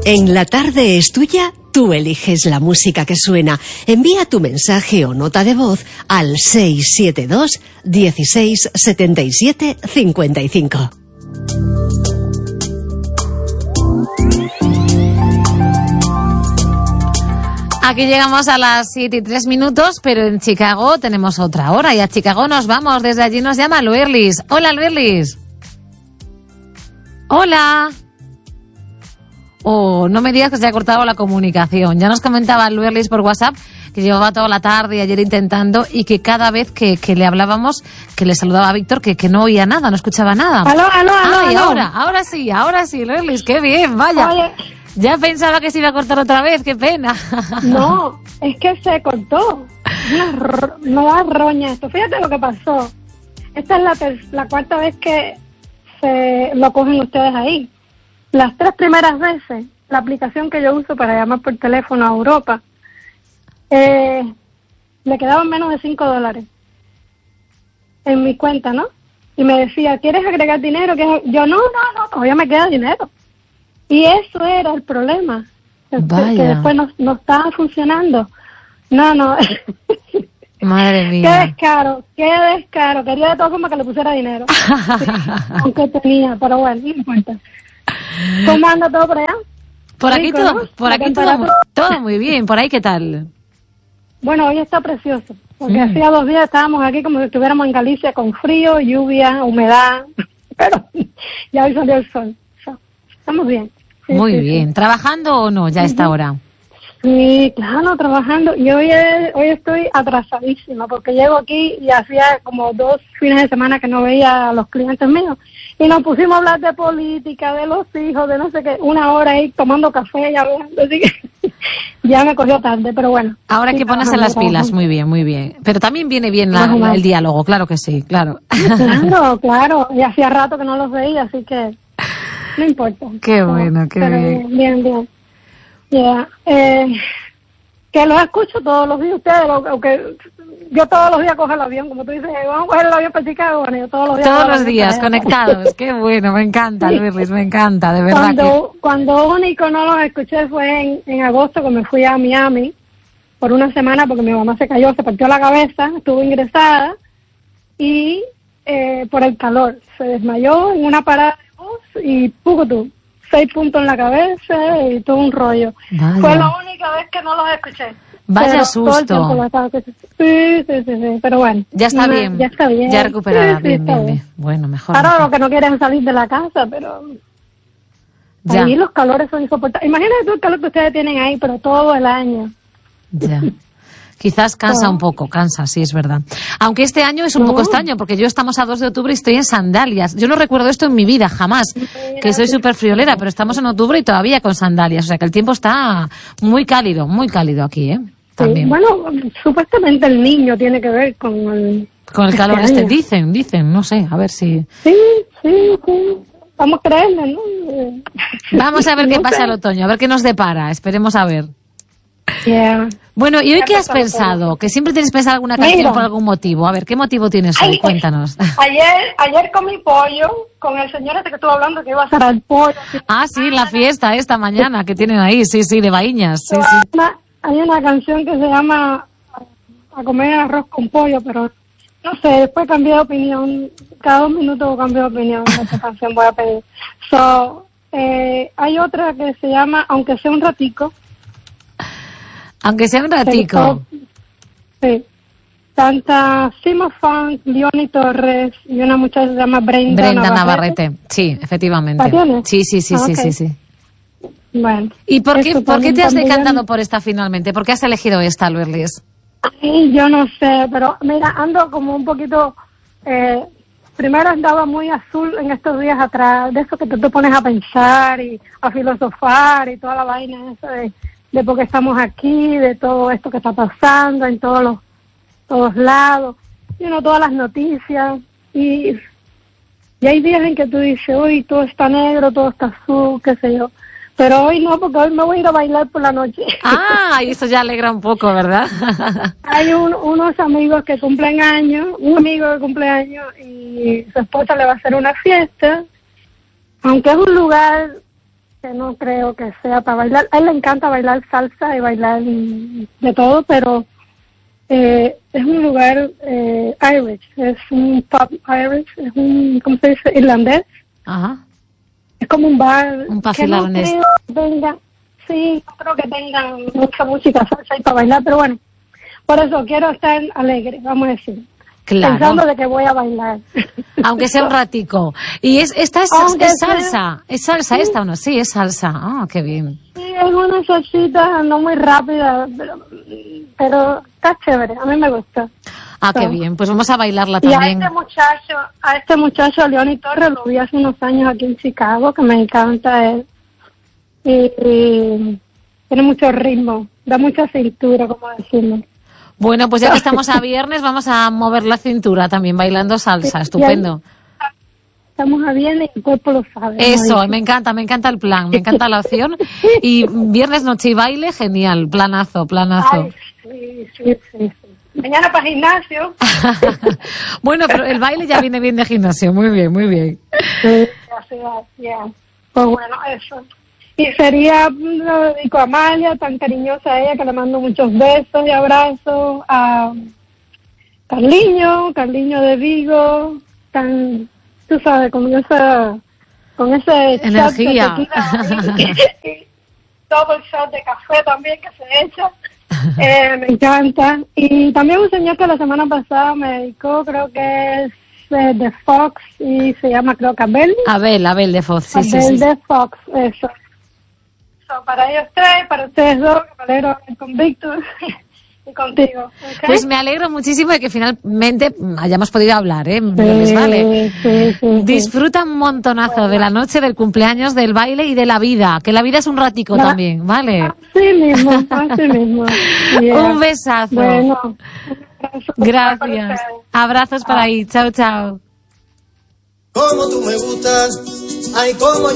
En La Tarde es Tuya, tú eliges la música que suena. Envía tu mensaje o nota de voz al 672 16 77 55. Aquí llegamos a las 7:03, pero en Chicago tenemos otra hora y a Chicago nos vamos. Desde allí nos llama Luerlis. Hola, Luerlis. Hola. Oh, no me digas que se ha cortado la comunicación. Ya nos comentaba Luerlis por WhatsApp que llevaba toda la tarde y ayer intentando y que cada vez que le hablábamos, que le saludaba a Víctor, que no oía nada, no escuchaba nada. Aló. Y ahora sí, Luerlis, qué bien, vaya. Oye. Ya pensaba que se iba a cortar otra vez, qué pena. No, es que se cortó. No da roña esto. Fíjate lo que pasó. Esta es la cuarta vez que lo cogen ustedes ahí. Las 3 primeras veces, la aplicación que yo uso para llamar por teléfono a Europa, le quedaban menos de $5 en mi cuenta, ¿no? Y me decía, ¿quieres agregar dinero? Yo, no, todavía me queda dinero. Y eso era el problema, que después no estaba funcionando. No. Madre mía. Qué descaro. Quería de todas formas que le pusiera dinero. Sí, aunque tenía, pero bueno, no importa. ¿Cómo anda todo por allá? Por aquí rico, todo, ¿no? por aquí todo muy bien. ¿Por ahí qué tal? Bueno, hoy está precioso, porque hacía 2 días estábamos aquí como si estuviéramos en Galicia con frío, lluvia, humedad, pero ya hoy salió el sol. Estamos bien. Sí, muy bien. Sí. ¿Trabajando o no ya a esta hora? Sí, claro, trabajando. Y hoy estoy atrasadísima porque llego aquí y hacía como 2 fines de semana que no veía a los clientes míos. Y nos pusimos a hablar de política, de los hijos, de no sé qué, 1 hora ahí tomando café y hablando. Así que ya me cogió tarde, pero bueno. Ahora hay que ponerse las pilas, muy bien, muy bien. Pero también viene bien el diálogo, claro que sí, claro. Claro. Y hacía rato que no los veía, así que no importa. Qué bueno, qué bien. Bien. Yeah. Que los escucho todos los días ustedes, aunque yo todos los días cojo el avión, como tú dices, vamos a coger el avión para Chicago, bueno, yo todos los días conectados. Qué bueno, me encanta, sí. Luis, me encanta, de verdad. Cuando único no los escuché fue en agosto, que me fui a Miami por 1 semana porque mi mamá se cayó, se partió la cabeza, estuvo ingresada y por el calor se desmayó en una parada de bus y ¡pucutú! 6 puntos en la cabeza y todo un rollo. Vaya. Fue la única vez que no los escuché. Vaya susto. Sí, pero bueno. Ya está bien. Ya recuperada, sí, bien. Bueno, mejor. Ahora lo que no quieren es salir de la casa, pero ya. Ahí los calores son insoportables. Imagínate tú el calor que ustedes tienen ahí, pero todo el año. Ya. Quizás cansa un poco, sí, es verdad. Aunque este año es un poco extraño, porque yo estamos a 2 de octubre y estoy en sandalias. Yo no recuerdo esto en mi vida, jamás, que soy súper friolera, pero estamos en octubre y todavía con sandalias. O sea que el tiempo está muy cálido aquí, ¿eh? También. Sí, bueno, supuestamente el niño tiene que ver con el calor dicen, no sé, a ver si... Sí. Vamos a creerlo, ¿no? Vamos a ver qué pasa el otoño, a ver qué nos depara, esperemos a ver. Yeah. Bueno, ¿y hoy qué has pensado? Que siempre tienes pensado alguna canción por algún motivo. A ver, ¿qué motivo tienes hoy? Cuéntanos. Ayer comí pollo con el señor este que estuvo hablando que iba a hacer el pollo. Ah, sí, la fiesta esta mañana que tienen ahí, sí, de Baíñas. Sí. Hay una canción que se llama A comer arroz con pollo, pero no sé, después cambié de opinión. Cada 2 minutos cambio de opinión de esta canción voy a pedir. Hay otra que se llama Aunque sea un ratico. Aunque sea un ratico. Sí. Canta Simo Funk, Leoni Torres y una muchacha que se llama Brenda Navarrete. Sí, efectivamente. ¿La tienes? Sí. Okay. Sí. Bueno. ¿Y por qué te has decantado por esta finalmente? ¿Por qué has elegido esta, Luerlis? Ay, yo no sé, pero mira, ando como un poquito... primero andaba muy azul en estos días atrás, de eso que te pones a pensar y a filosofar y toda la vaina esa de por qué estamos aquí, de todo esto que está pasando en todos lados, todas las noticias, y hay días en que tú dices, uy, todo está negro, todo está azul, qué sé yo, pero hoy no, porque hoy me voy a ir a bailar por la noche. Ah, y eso ya alegra un poco, ¿verdad? Hay unos amigos que cumplen años, un amigo que cumple años, y su esposa le va a hacer una fiesta, aunque es un lugar que no creo que sea para bailar. A él le encanta bailar salsa y bailar de todo, pero es un lugar Irish, es un pub Irish, es un, ¿cómo se dice? Irlandés. Ajá. Es como un bar. Un pub que no irlandés. creo que tenga, sí, no creo que tengan mucha música salsa ahí para bailar, pero bueno, por eso quiero estar alegre, vamos a decir. Claro. Pensando de que voy a bailar. Aunque sea un ratico. Y esta es salsa. ¿Es salsa esta o no? Sí, es salsa. Ah, qué bien. Sí, es una salsita no muy rápida, pero está chévere, a mí me gusta. Ah, qué bien. Pues vamos a bailarla Y también. a este muchacho, Leoni Torres, lo vi hace unos años aquí en Chicago, que me encanta él. Y tiene mucho ritmo, da mucha cintura, como decirlo. Bueno, pues ya que estamos a viernes, vamos a mover la cintura también, bailando salsa. Estupendo. Estamos a viernes y el cuerpo lo sabe. Eso, me encanta el plan, me encanta la opción. Y viernes, noche y baile, genial, planazo. Ay, sí. Mañana para gimnasio. Bueno, pero el baile ya viene bien de gimnasio, muy bien. Sí, ya. Pues bueno, eso. Y lo dedico a Amalia, tan cariñosa a ella, que le mando muchos besos y abrazos. A Carliño de Vigo, tú sabes, con ese energía. Shot de tequila y todo el shot de café también que se echa. Me encanta. Y también un señor que la semana pasada me dedicó, creo que es de Fox, y se llama, creo que Abel de Fox, sí. Abel de Fox, eso. Para ellos tres, para ustedes dos, que me alegro con Víctor y contigo. ¿Okay? Pues me alegro muchísimo de que finalmente hayamos podido hablar, ¿eh? Les vale. Sí. Disfruta un montonazo de la noche, del cumpleaños, del baile y de la vida, que la vida es un ratico también, ¿vale? Así mismo. Yeah. Un besazo. Bueno, un abrazo. Gracias. Abrazos para ahí. Chao. Como tú me gustas, ay, como